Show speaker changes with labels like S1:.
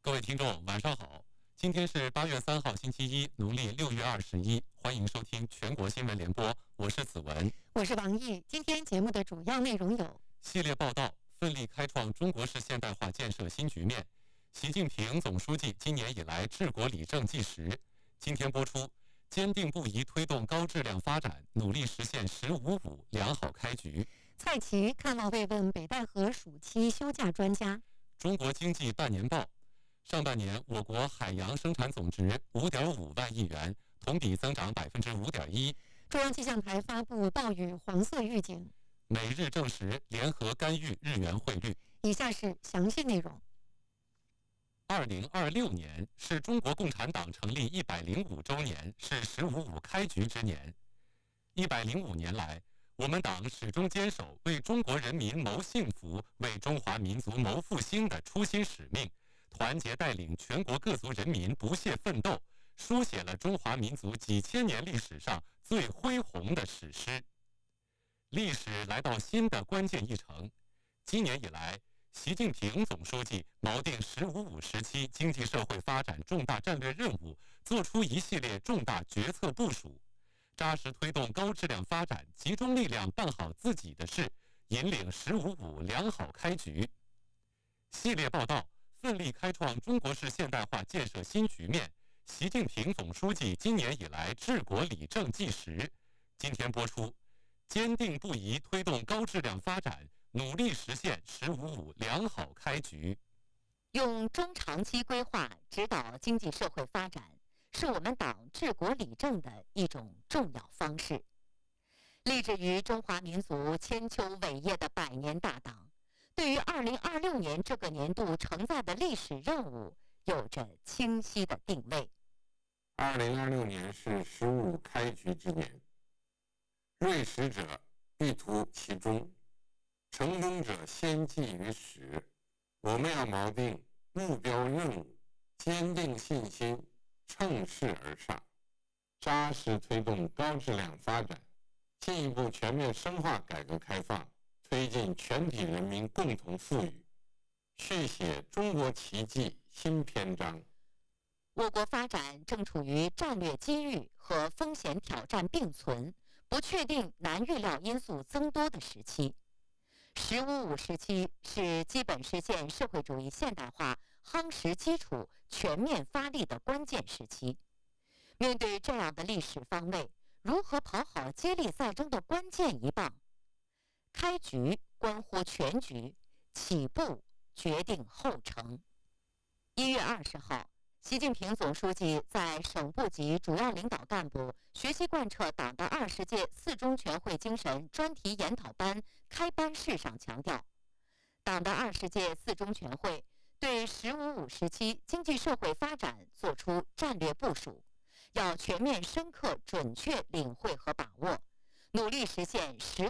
S1: 各位听众，晚上好！今天是8月3号，星期一，农历6月21。欢迎收听全国新闻联播，我是子文，
S2: 我是王毅。今天节目的主要内容有：
S1: 系列报道，奋力开创中国式现代化建设新局面。习近平总书记今年以来治国理政纪实。今天播出，坚定不移推动高质量发展，努力实现“15+5”良好开局。
S2: 蔡奇看望慰问北戴河暑期休假专家。
S1: 中国经济半年报，上半年我国海洋生产总值5.5万亿元，同比增长5.1%。
S2: 中央气象台发布暴雨黄色预警。
S1: 美日证实联合干预日元汇率。
S2: 以下是详细内容。
S1: 2026年是中国共产党成立105周年，是“15+5”开局之年。105年来，我们党始终坚守为中国人民谋幸福、为中华民族谋复兴的初心使命，团结带领全国各族人民不懈奋斗，书写了中华民族几千年历史上最恢宏的史诗。历史来到新的关键一程，今年以来，习近平总书记锚定“15+5”时期经济社会发展重大战略任务，作出一系列重大决策部署，扎实推动高质量发展，集中力量办好自己的事，引领“15+5”良好开局。系列报道，奋力开创中国式现代化建设新局面。习近平总书记今年以来治国理政纪实。今天播出，坚定不移推动高质量发展，努力实现“15+5”良好开局。
S2: 用中长期规划指导经济社会发展，是我们党治国理政的一种重要方式。立志于中华民族千秋伟业的100年大党，对于2026年这个年度承载的历史任务有着清晰的定位。
S3: 2026年是“15+5”开局之年，锐实者必图其中，成功者先记于始。我们要锚定目标任务，坚定信心，乘势而上，扎实推动高质量发展，进一步全面深化改革开放，推进全体人民共同富裕，续写中国奇迹新篇章。
S2: 我国发展正处于战略机遇和风险挑战并存、不确定难预料因素增多的时期。“15+5”时期是基本实现社会主义现代化夯实基础、全面发力的关键时期。面对这样的历史方位，如何跑好接力赛中的关键一棒？开局关乎全局，起步决定后程。1月20号，习近平总书记在省部级主要领导干部学习贯彻党的20届4中全会精神专题研讨班开班式上强调，党的20届4中全会对“15+5”时期经济社会发展作出战略部署，要全面深刻准确领会和把握，努力实现